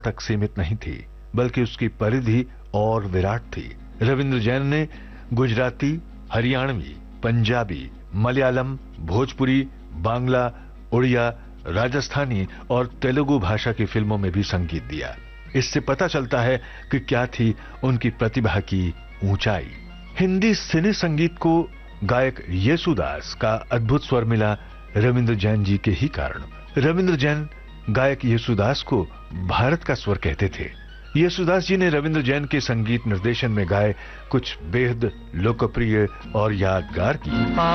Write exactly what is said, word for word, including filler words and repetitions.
तक सीमित नहीं थी, बल्कि उसकी परिधि और विराट थी। रविंद्र जैन ने गुजराती, हरियाणवी, पंजाबी, मलयालम, भोजपुरी, बांग्ला, उड़िया, राजस्थानी और तेलुगु भाषा की फिल्मों में भी संगीत दिया। इससे पता चलता है कि क्या थी उनकी प्रतिभा की ऊंचाई। हिंदी सिने संगीत को गायक येसुदास का अद्भुत स्वर मिला रविंद्र जैन जी के ही कारण। रविंद्र जैन गायक येसुदास को भारत का स्वर कहते थे। येसुदास जी ने रविंद्र जैन के संगीत निर्देशन में गाए कुछ बेहद लोकप्रिय और यादगार गीत।